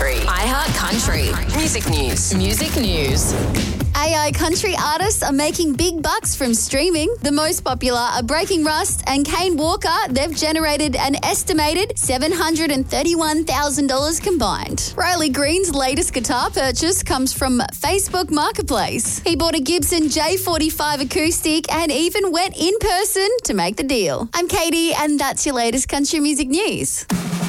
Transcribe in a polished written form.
Country. iHeart Country. Music news. Music news. AI country artists are making big bucks from streaming. The most popular are Breaking Rust and Kane Walker. They've generated an estimated $731,000 combined. Riley Green's latest guitar purchase comes from Facebook Marketplace. He bought a Gibson J45 acoustic and even went in person to make the deal. I'm Katie, and that's your latest country music news.